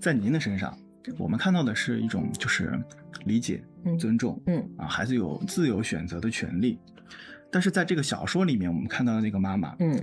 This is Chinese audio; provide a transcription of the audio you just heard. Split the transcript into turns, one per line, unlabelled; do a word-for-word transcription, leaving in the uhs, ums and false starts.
在您的身上，我们看到的是一种就是理解、尊重，
嗯
啊，孩子有自由选择的权利。但是在这个小说里面，我们看到的那个妈妈，
嗯